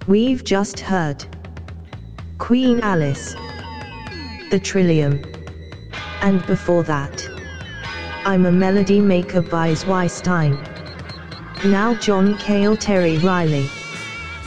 We've just heard Queen Alice, The Trillium, and before that, I'm a Melody Maker by Zweistein. Now John Cale, Terry Riley.